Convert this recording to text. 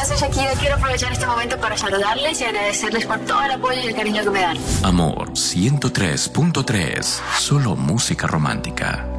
soy Shakira. Quiero aprovechar este momento para saludarles y agradecerles por todo el apoyo y el cariño que me dan. Amor 103.3, solo música romántica.